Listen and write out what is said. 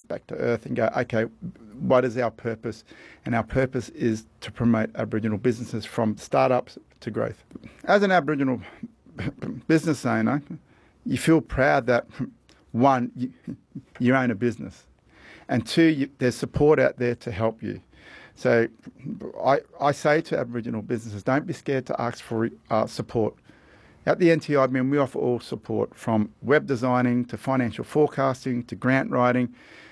back to earth and go, okay, what is our purpose? And our purpose is to promote Aboriginal businesses from startups to growth. As an Aboriginal business owner, you feel proud that, one, you own a business, and two, there's support out there to help you. So I say to Aboriginal businesses, don't be scared to ask for support. At the NTIBN, we offer all support from web designing to financial forecasting to grant writing.